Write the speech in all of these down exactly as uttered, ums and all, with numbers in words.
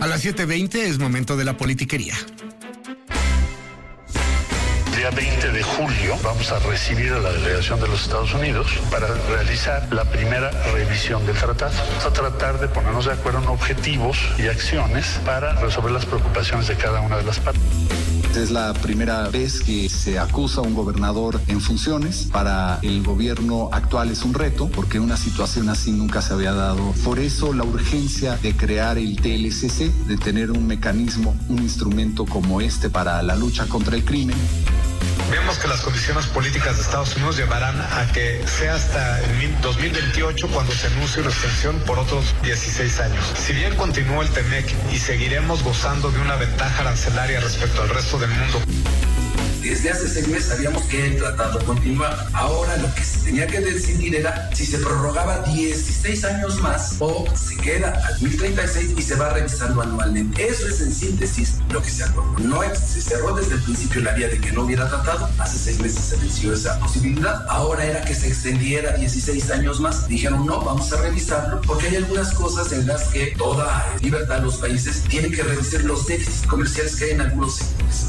A las siete veinte es momento de la politiquería. El día veinte de julio vamos a recibir a la delegación de los Estados Unidos para realizar la primera revisión del tratado. Vamos a tratar de ponernos de acuerdo en objetivos y acciones para resolver las preocupaciones de cada una de las partes. Es la primera vez que se acusa a un gobernador en funciones. Para el gobierno actual es un reto, porque una situación así nunca se había dado. Por eso la urgencia de crear el T L C C, de tener un mecanismo, un instrumento como este para la lucha contra el crimen. Vemos que las condiciones políticas de Estados Unidos llevarán a que sea hasta el dos mil veintiocho cuando se anuncie una extensión por otros dieciséis años. Si bien continúa el T M E C y seguiremos gozando de una ventaja arancelaria respecto al resto del mundo. Desde hace seis meses sabíamos que el tratado continuaba. Ahora lo que se tenía que decidir era si se prorrogaba dieciséis años más o se queda al dos mil treinta y seis y se va revisando anualmente. Eso es en síntesis lo que se acordó. No se cerró desde el principio la vía de que no hubiera tratado. Hace seis meses se venció esa posibilidad. Ahora era que se extendiera dieciséis años más. Dijeron no, vamos a revisarlo porque hay algunas cosas en las que toda libertad de los países tienen que reducir los déficits comerciales que hay en algunos sectores.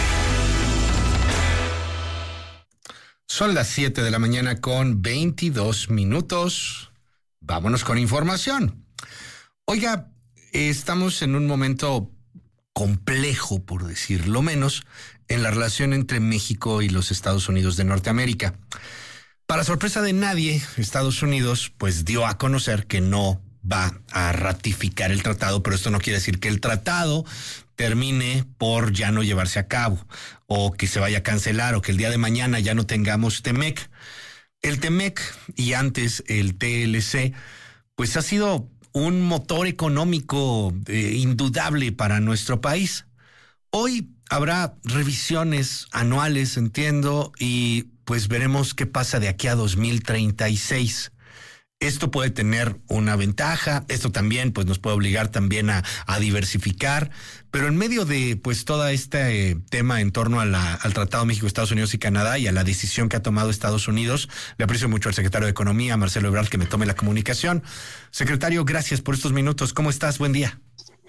Son las siete de la mañana con veintidós minutos. Vámonos con información. Oiga, estamos en un momento complejo, por decirlo menos, en la relación entre México y los Estados Unidos de Norteamérica. Para sorpresa de nadie, Estados Unidos pues dio a conocer que no va a ratificar el tratado, pero esto no quiere decir que el tratado termine por ya no llevarse a cabo o que se vaya a cancelar o que el día de mañana ya no tengamos T M E C. El T M E C y antes el T L C pues ha sido un motor económico eh, indudable para nuestro país. Hoy habrá revisiones anuales, entiendo, y pues veremos qué pasa de aquí a dos mil treinta y seis. Esto puede tener una ventaja, esto también pues nos puede obligar también a, a diversificar, pero en medio de pues todo este eh, tema en torno a la, al Tratado México, Estados Unidos y Canadá y a la decisión que ha tomado Estados Unidos, le aprecio mucho al secretario de Economía, Marcelo Ebrard, que me tome la comunicación. Secretario, gracias por estos minutos. ¿Cómo estás? Buen día.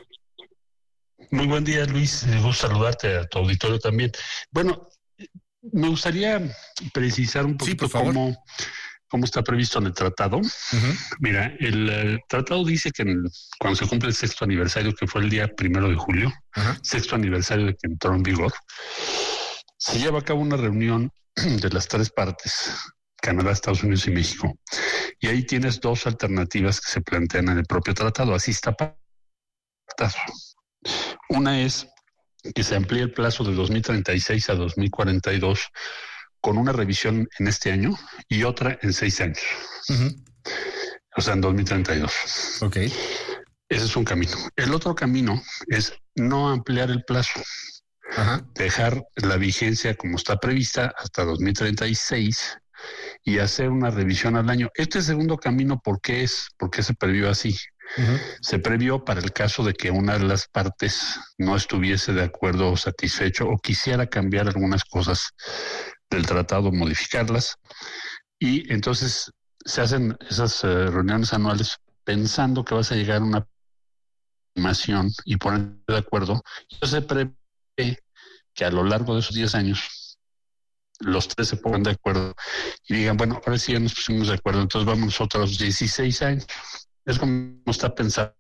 Muy buen día, Luis. Me gusta saludarte, a tu auditorio también. Bueno, me gustaría precisar un poquito sí, por favor. cómo... ¿Cómo está previsto en el tratado? Uh-huh. Mira, el, el tratado dice que en, cuando se cumple el sexto aniversario, que fue el día primero de julio, uh-huh. sexto aniversario de que entró en vigor, se lleva a cabo una reunión de las tres partes, Canadá, Estados Unidos y México. Y ahí tienes dos alternativas que se plantean en el propio tratado. Así está pactado. Una es que se amplíe el plazo de dos mil treinta y seis a dos mil cuarenta y dos con una revisión en este año y otra en seis años. Uh-huh. O sea, en dos mil treinta y dos. Ok. Ese es un camino. El otro camino es no ampliar el plazo. Uh-huh. Dejar la vigencia como está prevista hasta dos mil treinta y seis y hacer una revisión al año. Este segundo camino, ¿por qué es? ¿Por qué se previó así? Uh-huh. Se previó para el caso de que una de las partes no estuviese de acuerdo o satisfecho o quisiera cambiar algunas cosas del tratado, modificarlas, y entonces se hacen esas uh, reuniones anuales pensando que vas a llegar a una aproximación y poner de acuerdo. Entonces se prevé que a lo largo de esos diez años los tres se pongan de acuerdo y digan, bueno, ahora sí ya nos pusimos de acuerdo, entonces vamos otros dieciséis años. Es como está pensado.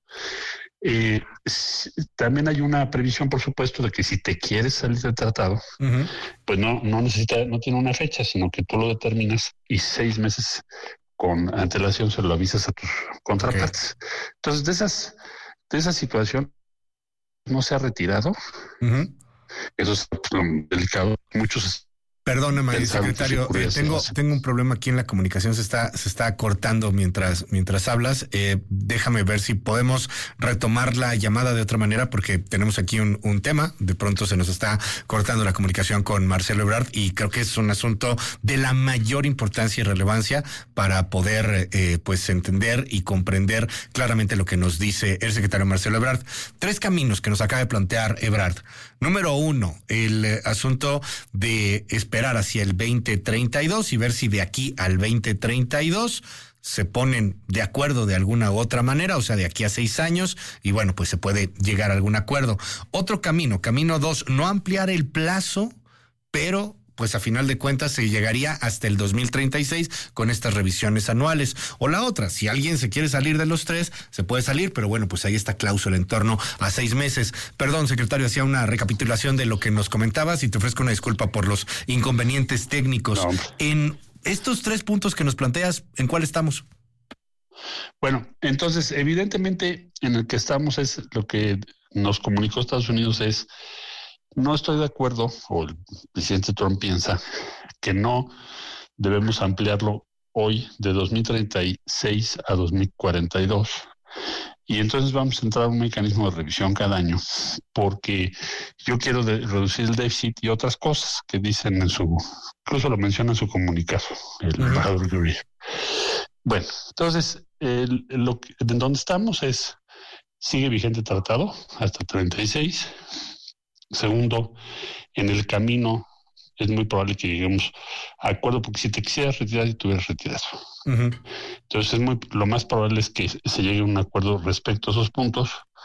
Eh, también hay una previsión, por supuesto, de que si te quieres salir del tratado, uh-huh. pues no, no necesita, no tiene una fecha, sino que tú lo determinas y seis meses con antelación se lo avisas a tus contrapartes. Okay. Entonces, de esas, de esa situación no se ha retirado. Uh-huh. Eso es lo delicado. Muchos. Perdóname, secretario, eh, tengo, tengo un problema aquí en la comunicación, se está, se está cortando mientras, mientras hablas. Eh, déjame ver si podemos retomar la llamada de otra manera, porque tenemos aquí un, un tema. De pronto se nos está cortando la comunicación con Marcelo Ebrard y creo que es un asunto de la mayor importancia y relevancia para poder eh, pues entender y comprender claramente lo que nos dice el secretario Marcelo Ebrard. Tres caminos que nos acaba de plantear Ebrard. Número uno, el eh, asunto de esperar hacia el veinte treinta y dos y ver si de aquí al veinte treinta y dos se ponen de acuerdo de alguna u otra manera, o sea, de aquí a seis años, y bueno, pues se puede llegar a algún acuerdo. Otro camino, camino dos, no ampliar el plazo, pero pues a final de cuentas se llegaría hasta el dos mil treinta y seis con estas revisiones anuales. O la otra, si alguien se quiere salir de los tres, se puede salir, pero bueno, pues ahí está cláusula en torno a seis meses. Perdón, secretario, hacía una recapitulación de lo que nos comentabas y te ofrezco una disculpa por los inconvenientes técnicos. No. En estos tres puntos que nos planteas, ¿en cuál estamos? Bueno, entonces, evidentemente, en el que estamos es lo que nos comunicó Estados Unidos es: no estoy de acuerdo, o el presidente Trump piensa que no debemos ampliarlo hoy de dos mil treinta y seis a dos mil cuarenta y dos. Y entonces vamos a entrar a un mecanismo de revisión cada año, porque yo quiero de, reducir el déficit y otras cosas que dicen en su, incluso lo menciona en su comunicado, el uh-huh. embajador Greer. Bueno, entonces, el, lo que, en donde estamos es, sigue vigente el tratado hasta treinta y seis. Segundo, en el camino es muy probable que lleguemos a acuerdo, porque si te quisieras retirar y tuvieras retirado. Uh-huh. Entonces, es muy, lo más probable es que se llegue a un acuerdo respecto a esos puntos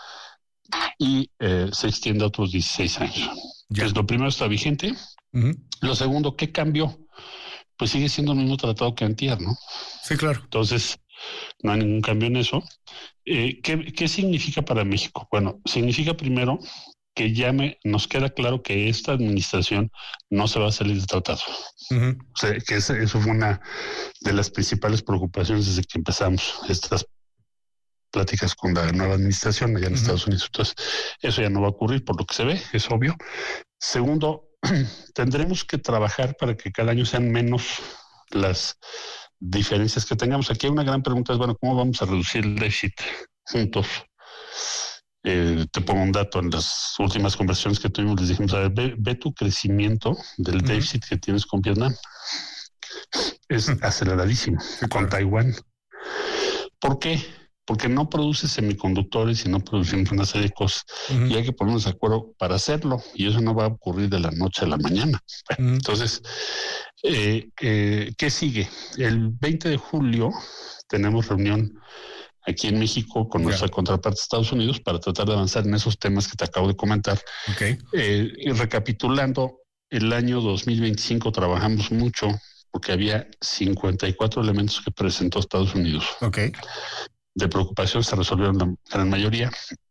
y eh, se extienda a otros dieciséis años. Ya. Entonces, lo primero está vigente. Uh-huh. Lo segundo, ¿qué cambió? Pues sigue siendo el mismo tratado que antier, ¿no? Sí, claro. Entonces, no hay ningún cambio en eso. Eh, ¿qué, ¿Qué significa para México? Bueno, significa primero que ya me, nos queda claro que esta administración no se va a salir del tratado. Uh-huh. O sea, que ese, eso fue una de las principales preocupaciones desde que empezamos estas pláticas con la nueva administración allá en uh-huh. Estados Unidos. Entonces, eso ya no va a ocurrir por lo que se ve, es obvio. Segundo, tendremos que trabajar para que cada año sean menos las diferencias que tengamos. Aquí hay una gran pregunta, es, bueno, ¿cómo vamos a reducir el déficit juntos? Eh, te pongo un dato: en las últimas conversaciones que tuvimos les dijimos, a ver, ve, ve tu crecimiento del uh-huh. déficit que tienes con Vietnam. Es uh-huh. aceleradísimo, sí, con claro. Taiwán. ¿Por qué? Porque no produce semiconductores y no producimos una serie de cosas. Uh-huh. Y hay que ponernos de acuerdo para hacerlo. Y eso no va a ocurrir de la noche a la mañana. Uh-huh. Entonces, eh, eh, ¿qué sigue? El veinte de julio tenemos reunión aquí en México con yeah. nuestra contraparte de Estados Unidos para tratar de avanzar en esos temas que te acabo de comentar. Okay. Eh, y recapitulando, el año dos mil veinticinco trabajamos mucho porque había cincuenta y cuatro elementos que presentó Estados Unidos. Okay. De preocupación se resolvieron la gran mayoría.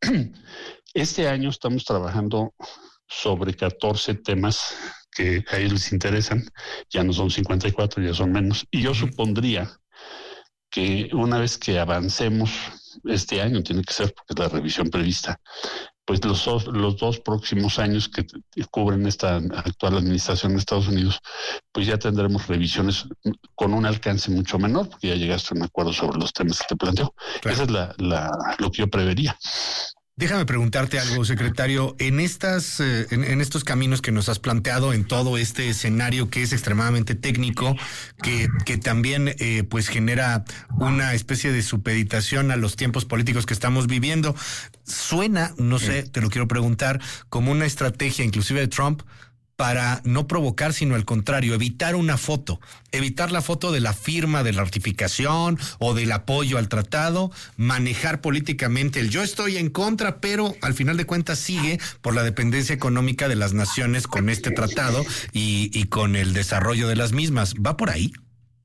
Este año estamos trabajando sobre catorce temas que a ellos les interesan. Ya no son cincuenta y cuatro, ya son menos. Y yo uh-huh. supondría que una vez que avancemos este año, tiene que ser porque es la revisión prevista, pues los dos, los dos próximos años que cubren esta actual administración de Estados Unidos, pues ya tendremos revisiones con un alcance mucho menor, porque ya llegaste a un acuerdo sobre los temas que te planteo. Claro. Esa es la, la, lo que yo prevería. Déjame preguntarte algo, secretario. En estas, eh, en, en estos caminos que nos has planteado, en todo este escenario que es extremadamente técnico, que, que también eh, pues genera una especie de supeditación a los tiempos políticos que estamos viviendo, suena, no sé, te lo quiero preguntar, como una estrategia inclusive de Trump para no provocar, sino al contrario, evitar una foto, evitar la foto de la firma de la ratificación o del apoyo al tratado, manejar políticamente el yo estoy en contra, pero al final de cuentas sigue por la dependencia económica de las naciones con este tratado y, y con el desarrollo de las mismas. ¿Va por ahí?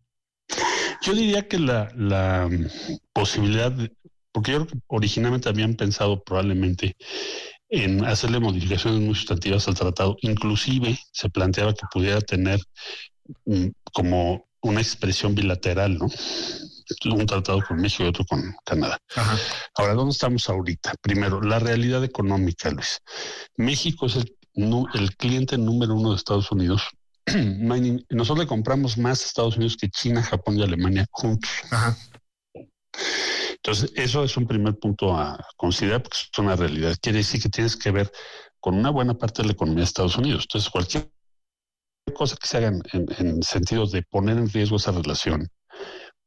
Yo diría que la, la posibilidad, de, porque yo creo que originalmente habían pensado probablemente en hacerle modificaciones muy sustantivas al tratado. Inclusive se planteaba que pudiera tener um, como una expresión bilateral, ¿no? Un tratado con México y otro con Canadá. Ajá. Ahora, ¿dónde estamos ahorita? Primero, la realidad económica, Luis. México es el, no, el cliente número uno de Estados Unidos. Nosotros le compramos más a Estados Unidos que China, Japón y Alemania juntos. Ajá. Entonces, eso es un primer punto a considerar porque es una realidad. Quiere decir que tienes que ver con una buena parte de la economía de Estados Unidos. Entonces, cualquier cosa que se haga en, en sentido de poner en riesgo esa relación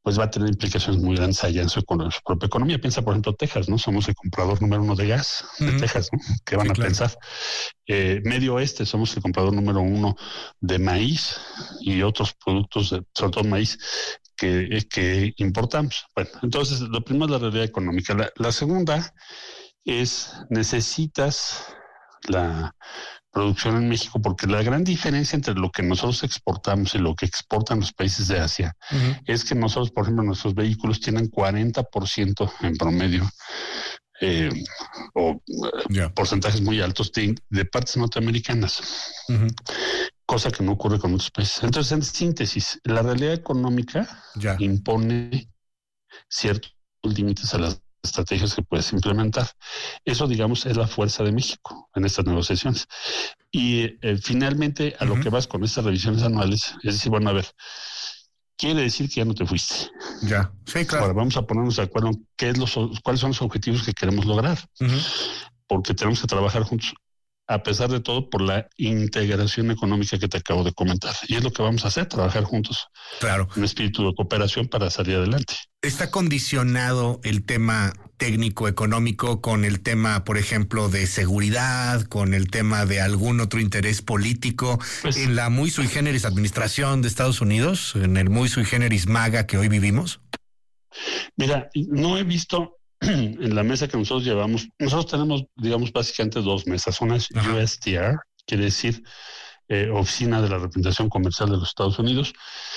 pues va a tener implicaciones muy grandes allá en su, en su propia economía. Piensa, por ejemplo, Texas, ¿no? Somos el comprador número uno de gas de uh-huh. Texas, ¿no? ¿Qué van sí, a claro. pensar? Eh, Medio Oeste, somos el comprador número uno de maíz y otros productos, de, sobre todo maíz, que, que importamos. Bueno, entonces, lo primero es la realidad económica. La, la segunda es, necesitas la producción en México, porque la gran diferencia entre lo que nosotros exportamos y lo que exportan los países de Asia uh-huh. es que nosotros, por ejemplo, nuestros vehículos tienen cuarenta por ciento en promedio eh, o yeah. porcentajes muy altos de, de partes norteamericanas, uh-huh. cosa que no ocurre con otros países. Entonces, en síntesis, la realidad económica yeah. impone ciertos límites a las estrategias que puedes implementar. Eso, digamos, es la fuerza de México en estas negociaciones. Y eh, finalmente, a uh-huh. lo que vas con estas revisiones anuales, es decir, bueno, a ver, quiere decir que ya no te fuiste. Ya, sí, claro. Ahora vamos a ponernos de acuerdo en qué es los, cuáles son los objetivos que queremos lograr. Uh-huh. Porque tenemos que trabajar juntos, a pesar de todo, por la integración económica que te acabo de comentar. Y es lo que vamos a hacer, trabajar juntos. Claro. Un espíritu de cooperación para salir adelante. ¿Está condicionado el tema técnico económico con el tema, por ejemplo, de seguridad, con el tema de algún otro interés político pues, en la muy sui generis administración de Estados Unidos, en el muy sui generis MAGA que hoy vivimos? Mira, no he visto en la mesa que nosotros llevamos, nosotros tenemos, digamos, básicamente dos mesas. Una es Ajá. U S T R, quiere decir eh, Oficina de la Representación Comercial de los Estados Unidos,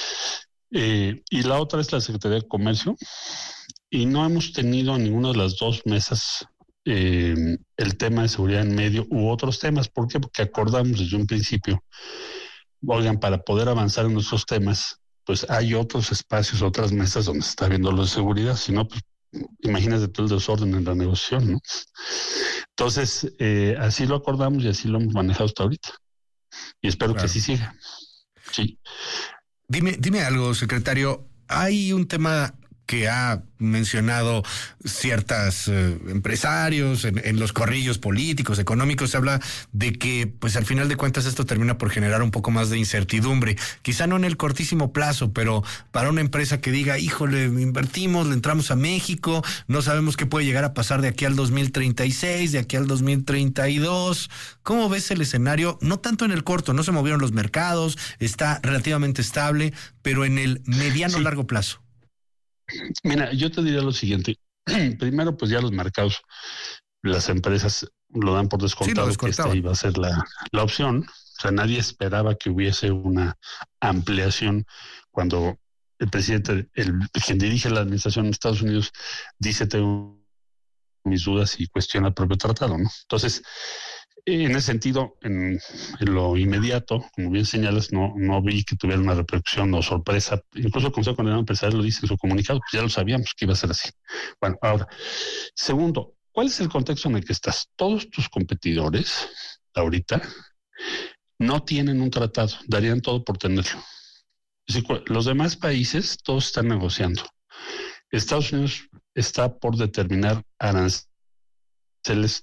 eh, y la otra es la Secretaría de Comercio, y no hemos tenido en ninguna de las dos mesas eh, el tema de seguridad en medio u otros temas. ¿Por qué? Porque acordamos desde un principio, oigan, para poder avanzar en nuestros temas, pues hay otros espacios, otras mesas donde se está viendo lo de seguridad, si no, pues imagínate todo el desorden en la negociación, ¿no? Entonces, eh, así lo acordamos y así lo hemos manejado hasta ahorita. Y espero claro. que así siga. Sí. Dime, dime algo, secretario. Hay un tema que ha mencionado ciertas eh, empresarios en, en los corrillos políticos, económicos, se habla de que pues al final de cuentas esto termina por generar un poco más de incertidumbre, quizá no en el cortísimo plazo, pero para una empresa que diga, híjole, invertimos, le entramos a México, no sabemos qué puede llegar a pasar de aquí al dos mil treinta y seis, de aquí al dos mil treinta y dos, ¿cómo ves el escenario? No tanto en el corto, no se movieron los mercados, está relativamente estable, pero en el mediano sí. largo plazo. Mira, yo te diría lo siguiente. Primero, pues ya los mercados, las empresas lo dan por descontado, sí, que esta iba a ser la, la opción. O sea, nadie esperaba que hubiese una ampliación cuando el presidente, el quien dirige la administración en Estados Unidos, dice tengo mis dudas y cuestiona el propio tratado, ¿no? Entonces, en ese sentido, en, en lo inmediato, como bien señalas, no, no vi que tuviera una repercusión o sorpresa. Incluso el Consejo Coordinador Empresarial lo dice en su comunicado, pues ya lo sabíamos que iba a ser así. Bueno, ahora, segundo, ¿cuál es el contexto en el que estás? Todos tus competidores, ahorita, no tienen un tratado, darían todo por tenerlo. Es decir, los demás países, todos están negociando. Estados Unidos está por determinar aranceles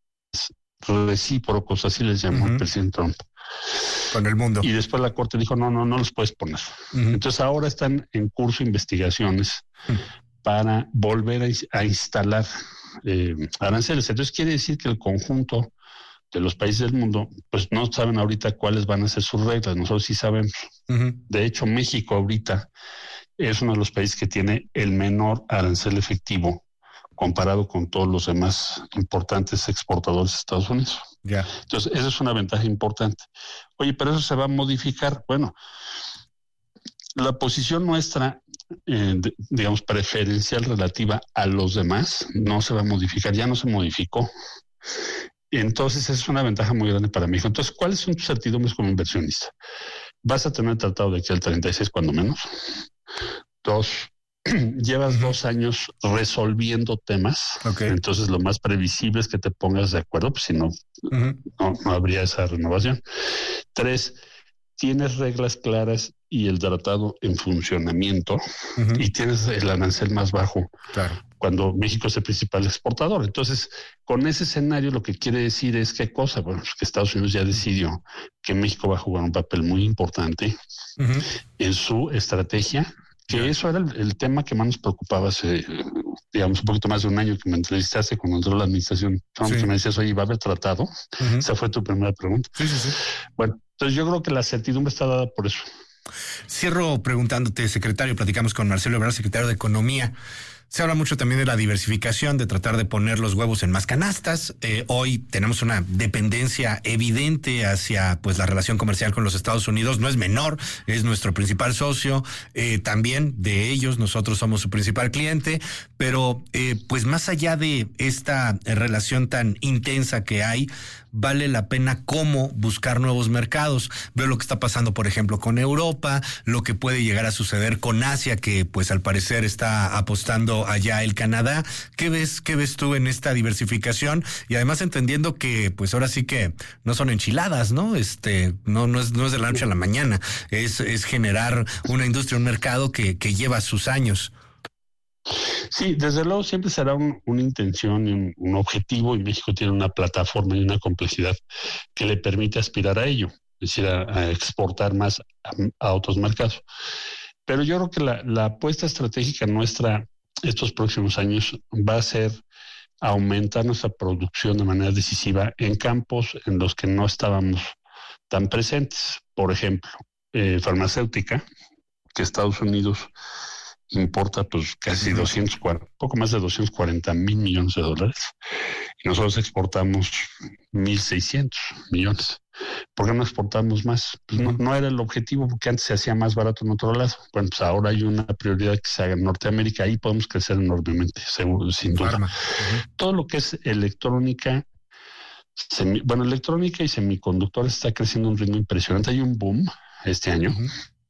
recíprocos, así les llamó uh-huh. el presidente Trump. Con el mundo. Y después la Corte dijo, no, no, no los puedes poner. Uh-huh. Entonces ahora están en curso investigaciones uh-huh. para volver a, a instalar eh, aranceles. Entonces quiere decir que el conjunto de los países del mundo, pues no saben ahorita cuáles van a ser sus reglas. Nosotros sí sabemos. Uh-huh. De hecho, México ahorita es uno de los países que tiene el menor arancel efectivo comparado con todos los demás importantes exportadores de Estados Unidos. Yeah. Entonces, esa es una ventaja importante. Oye, pero eso se va a modificar. Bueno, la posición nuestra, eh, de, digamos, preferencial relativa a los demás, no se va a modificar, ya no se modificó. Entonces, esa es una ventaja muy grande para México. Entonces, ¿cuáles son tus certidumbres como inversionista? Vas a tener tratado de aquí al treinta y seis, cuando menos. Dos, llevas uh-huh. dos años resolviendo temas, okay. entonces lo más previsible es que te pongas de acuerdo, pues si no, uh-huh. no, no habría esa renovación. Tres, tienes reglas claras y el tratado en funcionamiento uh-huh. y tienes el arancel más bajo claro. cuando México es el principal exportador. Entonces, con ese escenario lo que quiere decir es qué cosa, bueno, pues que Estados Unidos ya decidió que México va a jugar un papel muy importante uh-huh. en su estrategia Que yeah. eso era el, el tema que más nos preocupaba hace, digamos, un poquito más de un año que me entrevistaste cuando entró la administración Trump, sí. que me decías, oye, ¿va a haber tratado? Uh-huh. Esa fue tu primera pregunta. Sí, sí, sí. Bueno, entonces yo creo que la certidumbre está dada por eso. Cierro preguntándote, secretario, platicamos con Marcelo Ebrard, secretario de Economía. Se habla mucho también de la diversificación, de tratar de poner los huevos en más canastas. Eh, hoy tenemos una dependencia evidente hacia pues la relación comercial con los Estados Unidos. No es menor, es nuestro principal socio. Eh, también de ellos, nosotros somos su principal cliente. Pero eh, pues más allá de esta relación tan intensa que hay, vale la pena cómo buscar nuevos mercados. Veo lo que está pasando, por ejemplo, con Europa, lo que puede llegar a suceder con Asia, que pues al parecer está apostando allá el Canadá. ¿Qué ves, qué ves tú en esta diversificación? Y además entendiendo que pues ahora sí que no son enchiladas, ¿no? Este, no, no es, no es de la noche a la mañana. Es, es generar una industria, un mercado que, que lleva sus años. Sí, desde luego siempre será un, una intención y un, un objetivo, y México tiene una plataforma y una complejidad que le permite aspirar a ello, es decir, a, a exportar más a, a otros mercados. Pero yo creo que la, la apuesta estratégica nuestra estos próximos años va a ser aumentar nuestra producción de manera decisiva en campos en los que no estábamos tan presentes. Por ejemplo, eh, farmacéutica, que Estados Unidos importa pues casi doscientos cuarenta, poco más de doscientos cuarenta mil millones de dólares, y nosotros exportamos mil seiscientos millones. ¿Por qué no exportamos más? Pues no, no era el objetivo, porque antes se hacía más barato en otro lado. Bueno, pues ahora hay una prioridad que se haga en Norteamérica, ahí podemos crecer enormemente, seguro, sin duda. Uh-huh. Todo lo que es electrónica, semi, bueno, electrónica y semiconductores está creciendo a un ritmo impresionante. Hay un boom este año. Uh-huh.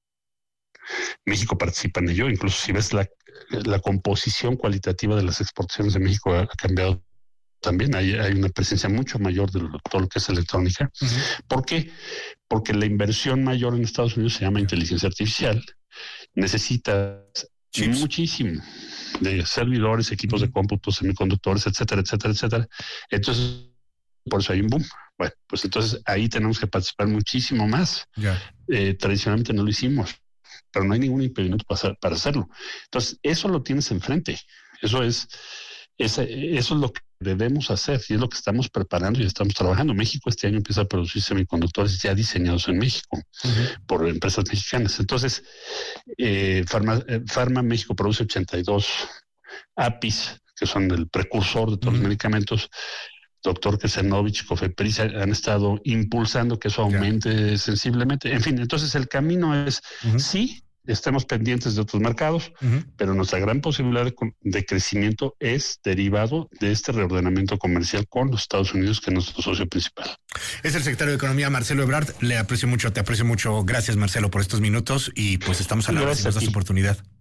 México participa en ello, incluso si ves la, la composición cualitativa de las exportaciones de México ha, ha cambiado también, hay, hay una presencia mucho mayor de lo, todo lo que es electrónica. Uh-huh. ¿Por qué? Porque la inversión mayor en Estados Unidos se llama inteligencia artificial, necesitas Chips. muchísimo de servidores, equipos uh-huh. de cómputo, semiconductores, etcétera, etcétera, etcétera. Entonces, por eso hay un boom. Bueno, pues entonces ahí tenemos que participar muchísimo más. Yeah. Eh, tradicionalmente no lo hicimos, pero no hay ningún impedimento para, para hacerlo. Entonces, eso lo tienes enfrente. Eso es, es, eso es lo que debemos hacer y es lo que estamos preparando y estamos trabajando. México este año empieza a producir semiconductores ya diseñados en México uh-huh. por empresas mexicanas. Entonces, eh, Pharma, eh, Pharma México produce ochenta y dos A P Is, que son el precursor de todos uh-huh. los medicamentos. Doctor Kesenovich, Cofepris han estado impulsando que eso aumente yeah. sensiblemente. En fin, entonces el camino es, uh-huh. sí, estemos pendientes de otros mercados, uh-huh. pero nuestra gran posibilidad de, de crecimiento es derivado de este reordenamiento comercial con los Estados Unidos, que es nuestro socio principal. Es el secretario de Economía, Marcelo Ebrard. Le aprecio mucho, te aprecio mucho. Gracias, Marcelo, por estos minutos y pues estamos a la hora si nos das oportunidad.